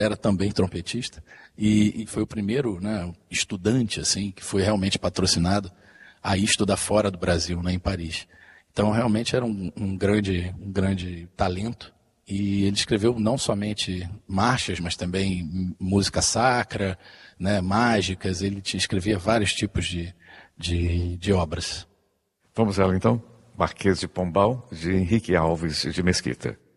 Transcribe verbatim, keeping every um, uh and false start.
era também trompetista e, e foi o primeiro, né, estudante assim que foi realmente patrocinado a ir estudar fora do Brasil, né, em Paris. Então realmente era um, um grande, um grande talento e ele escreveu não somente marchas, mas também música sacra, né, mágicas. Ele escrevia vários tipos de, de, de obras. Vamos ela então? Marquês de Pombal, de Henrique Alves de Mesquita.